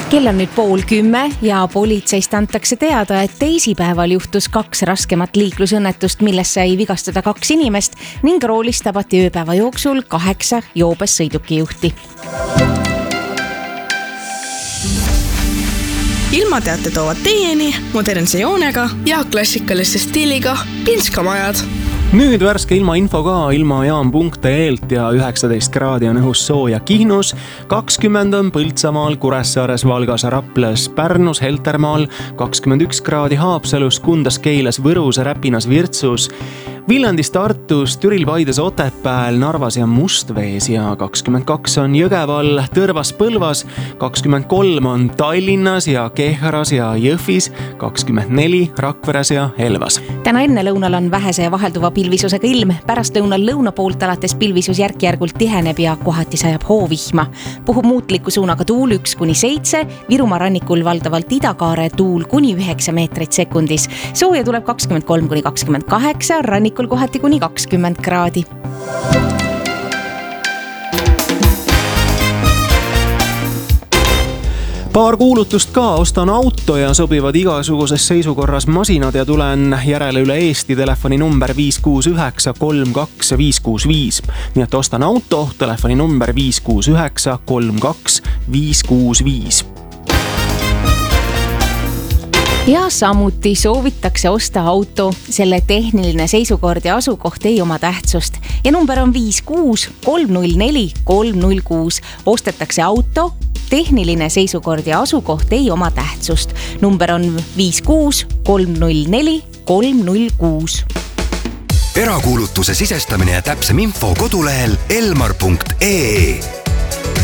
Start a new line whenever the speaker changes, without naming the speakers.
Kell on nüüd 9:30 ja politseist antakse teada, et teisipäeval juhtus 2 raskemat liiklusõnnetust, milles sai vigastada 2 inimest ning roolis tabati ööpäeva jooksul 8 joobes sõidukijuhti.
Ilmateate toovad teieni modernse joonega ja klassikalise stiiliga Pinskamajad.
Nüüd värske ilmainfo ka ilmajaam.ee-lt ja 19 kraadi on õhus sooja Kihnus, 20 on Põltsamaal, Kuressaares, Valgas, Raplas, Pärnus, Heltermaal, 21 kraadi Haapsalus, Kundas, Keilas, Võrus, Räpinas, Virtsus, Viljandis, Tartus, Türil, Paides, Otepääl, Narvas ja Mustvees ja 22 on Jõgeval, Tõrvas, Põlvas, 23 on Tallinnas ja Kehras ja Jõhvis, 24 Rakveres ja Elvas.
Täna enne lõunal on vähese ja vahelduva pilvisusega ilm, pärast lõunal lõuna poolt alates pilvisus järk-järgult tiheneb ja kohati sajab hoovihma. Puhub muutliku suunaga tuul 1-7, Virumaa rannikul valdavalt idakaare tuul kuni 9 meetrit sekundis. Sooja tuleb 23-28, rannikul kohati kuni 20 kraadi.
Paar kuulutust ka, ostan auto ja sobivad igasuguses seisukorras masinad ja tulen järele üle Eesti, telefoni number 569 32 565. Nii et ostan auto, telefoni number 569 32 565.
Ja samuti soovitakse osta auto, selle tehniline seisukord ja asukoht ei oma tähtsust. Ja number on 56 304 306. Ostetakse auto, tehniline seisukord ja asukoht ei oma tähtsust. Number on 56 304 306.
Erakuulutuse sisestamine ja täpsem info kodulehel elmar.ee.